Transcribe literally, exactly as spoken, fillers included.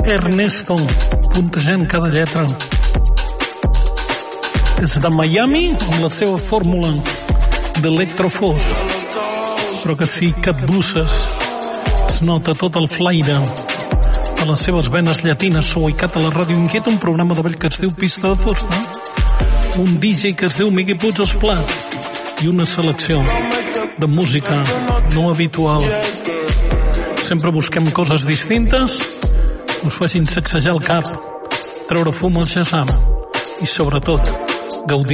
Ernesto, puntejant cada lletra. Des de Miami, amb la seva fórmula d'electrofós. Però que sí, capbusses. Es nota tot el flaire a les seves venes llatines. Sou ubicat a la Ràdio Inquieta, un programa de vell que es diu Pista de Fusta. Un D J que es diu Miguel Puig Esplat. I una selecció de música no habitual. Sempre busquem coses distintes que us facin sacsejar el cap, treure fum al xassam i, sobretot, gaudir